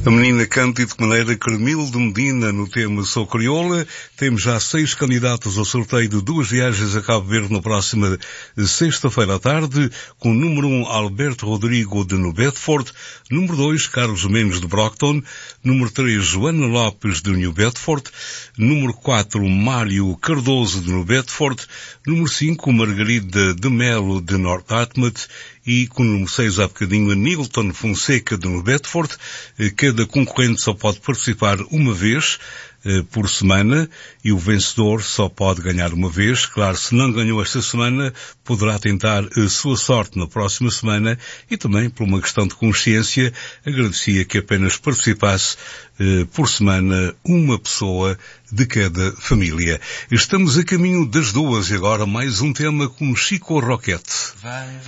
A menina canta e de que maneira Carmildo Medina no tema Sou Crioula. Temos já 6 candidatos ao sorteio de 2 viagens a Cabo Verde na próxima sexta-feira à tarde, com o número 1 Alberto Rodrigo de New Bedford, número 2 Carlos Mendes de Brockton, número 3 Joana Lopes de New Bedford, número 4 Mário Cardoso de New Bedford, número 5 Margarida de Melo de North Dartmouth e com o número 6 há bocadinho Anílton Fonseca de New Bedford. Cada concorrente só pode participar uma vez por semana e o vencedor só pode ganhar uma vez. Claro, se não ganhou esta semana, poderá tentar a sua sorte na próxima semana e também, por uma questão de consciência, agradecia que apenas participasse por semana uma pessoa de cada família. Estamos a caminho das 2 e agora mais um tema com Chico Roquete.